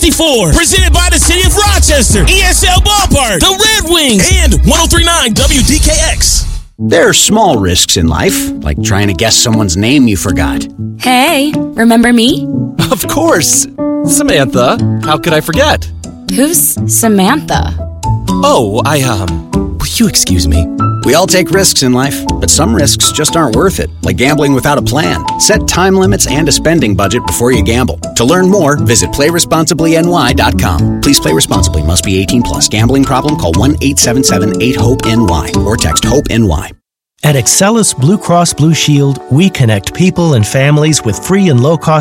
54, presented by the City of Rochester, ESL Ballpark, the Red Wings, and 103.9 WDKX. There are small risks in life, like trying to guess someone's name you forgot. Hey, remember me? Of course. Samantha, how could I forget? Who's Samantha? Oh, will you excuse me? We all take risks in life, but some risks just aren't worth it, like gambling without a plan. Set time limits and a spending budget before you gamble. To learn more, visit PlayResponsiblyNY.com. Please play responsibly. Must be 18 plus. Gambling problem? Call 1-877-8-HOPE-NY or text HOPE-NY. At Excellus Blue Cross Blue Shield, we connect people and families with free and low-cost